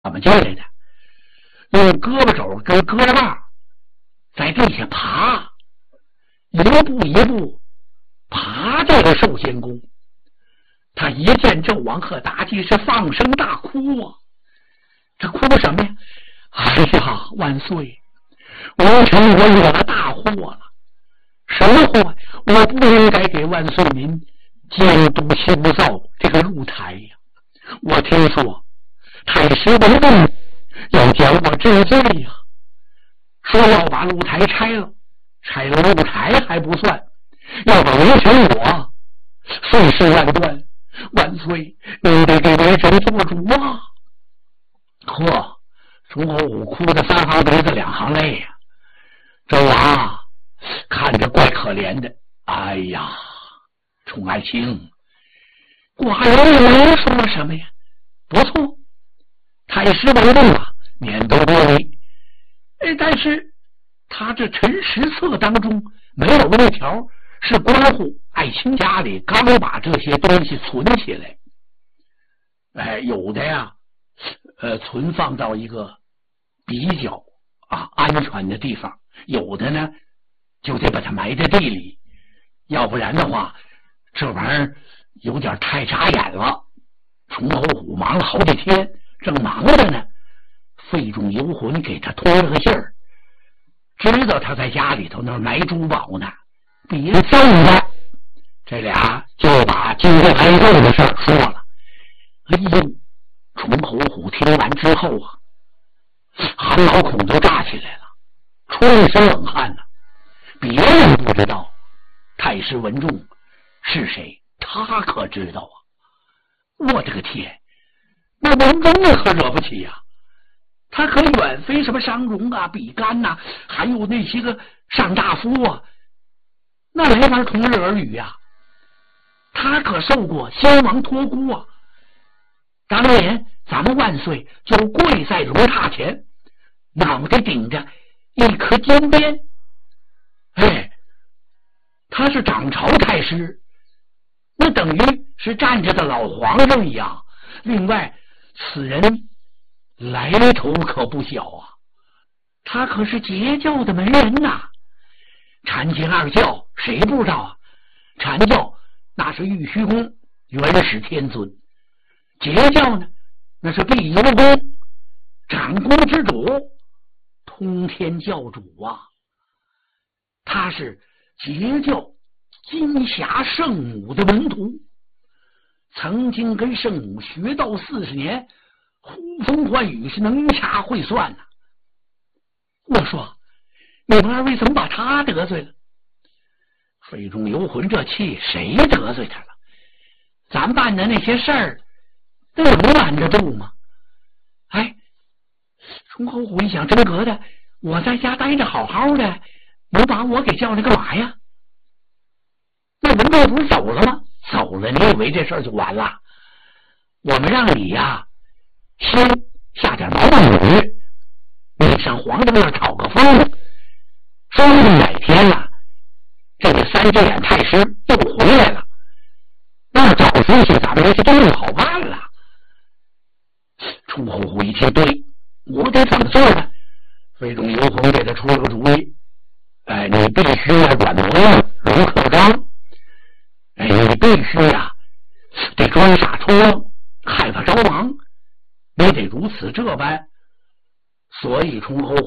怎么进来的？用胳膊肘跟胳膊把在地下爬，一步一步爬这个寿仙宫。他一见纣王和妲己是放声大哭啊！这哭什么呀？哎呀，万岁！王臣我惹了大祸了。什么祸？我不应该给万岁您监督修造这个露台呀！我听说太师文正要将我治罪呀，说要把露台拆了，拆了露台还不算，要把文臣我碎尸万段。万岁，你得给文臣做主啊！呵，崇侯虎哭的3行鼻子2行泪呀！纣王看着怪可怜的。哎呀，宠爱卿，寡人也没说什么呀。不错，太师为政啊，免都多礼。但是他这陈实册当中没有那条是关乎爱卿家里刚把这些东西存起来。有的呀，存放到一个比较安全的地方，有的呢就得把它埋在地里，要不然的话这玩意儿有点太扎眼了。崇侯虎忙了好几天，正忙着呢，费仲游魂给他托了个信儿，知道他在家里头那儿埋珠宝呢，别揍他。这俩就把今天挨揍的事儿说了。哎呦，崇侯虎听完之后啊，汗毛孔都炸起来了，出了一身冷汗呢。别人不知道太师文仲是谁，他可知道啊。我的个天，那文仲那可惹不起呀，他可远非什么商容啊、比干呐，还有那些个上大夫啊，那没法同日而语呀。他可受过先王托孤啊，当年咱们万岁就跪在龙榻前，脑袋顶着一颗金鞭。他是掌朝太师，那等于是站着的老皇上一样。另外，此人来头可不小啊，他可是截教的门人呐。禅清二教谁不知道啊？禅教那是玉虚宫元始天尊，截教呢那是碧游宫掌宫之主，通天教主啊。他是截教金匣圣母的门徒，曾经跟圣母学道40年，呼风唤雨，是能掐会算呢。我说你们二位怎么把他得罪了？费仲游魂这气，谁得罪他了？咱办的那些事儿那能拦得住吗？崇侯虎一想，真格的，我在家待着好好的，你把我给叫来干嘛呀？那文仲不是走了吗？走了，你以为这事儿就完了？我们让你呀，先下点毛雨，你上皇上那儿讨个风，说不定哪天了，这个3只眼太师又回来了，那找出去咱们这就好办了。崇侯虎一听，对，我得怎么做呢？费仲游魂给他出了个主意，你必须要软模样如可刚，你必须得装傻充愣，害怕着忙，你得如此这般。所以崇侯